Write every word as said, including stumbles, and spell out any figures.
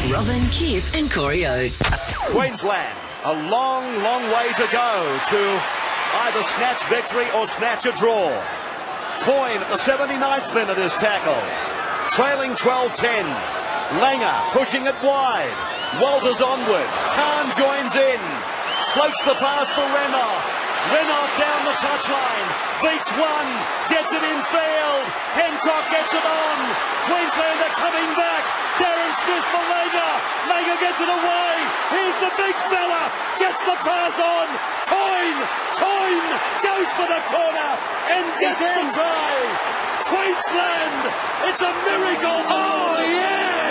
Robin, Kip and Corey Oates. Queensland, a long, long way to go to either snatch victory or snatch a draw. Coyne at the seventy-ninth minute is tackled. Trailing twelve ten. Langer pushing it wide. Walters onward. Khan joins in. Floats the pass for Renouf. Renouf down the touchline. Beats one. Gets it in field. Hancock gets it on. Queensland are coming back. Darren Smith for Langer. Langer gets it away. Here's the big fella. Gets the pass on. Coyne. Coyne goes for the corner and gets the try. Queensland. It's a miracle. Oh, yeah.